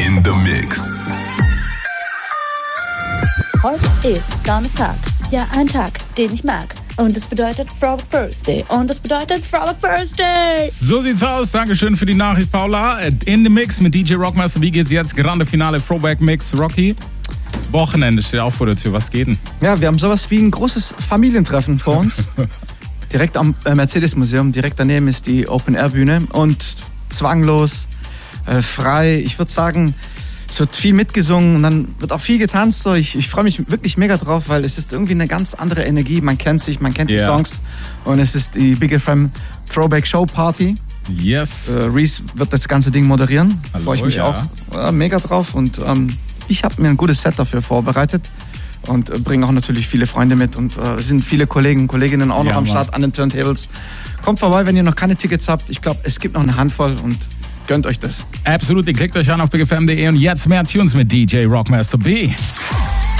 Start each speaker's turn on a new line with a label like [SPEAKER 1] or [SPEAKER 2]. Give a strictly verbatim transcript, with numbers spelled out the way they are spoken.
[SPEAKER 1] in the Mix.
[SPEAKER 2] Heute ist Donnerstag. Ja, ein Tag, den ich mag. Und das bedeutet Throwback Thursday. Und das bedeutet Throwback Thursday.
[SPEAKER 3] So sieht's aus. Dankeschön für die Nachricht, Paula. In the Mix mit D J Rockmaster. Wie geht's jetzt? Grande Finale Throwback Mix. Rocky, Wochenende steht auch vor der Tür. Was geht denn?
[SPEAKER 4] Ja, wir haben sowas wie ein großes Familientreffen vor uns. Direkt am Mercedes-Museum. Direkt daneben ist die Open-Air-Bühne. Und zwanglos, äh, frei. Ich würde sagen, es wird viel mitgesungen und dann wird auch viel getanzt. So. Ich, ich freue mich wirklich mega drauf, weil es ist irgendwie eine ganz andere Energie. Man kennt sich, man kennt yeah. die Songs. Und es ist die Big F M Throwback Show Party.
[SPEAKER 3] Yes.
[SPEAKER 4] Äh, Reese wird das ganze Ding moderieren. Da freue ich mich
[SPEAKER 3] ja.
[SPEAKER 4] auch äh, mega drauf. Und ähm, ich habe mir ein gutes Set dafür vorbereitet. Und äh, bringe auch natürlich viele Freunde mit. Und äh, es sind viele Kollegen und Kolleginnen auch noch ja, am Start Mann. an den Turntables. Kommt vorbei, wenn ihr noch keine Tickets habt. Ich glaube, es gibt noch eine Handvoll und gönnt euch das.
[SPEAKER 3] Absolut, klickt euch an auf big f m punkt d e und jetzt mehr Tunes mit D J Rockmaster B.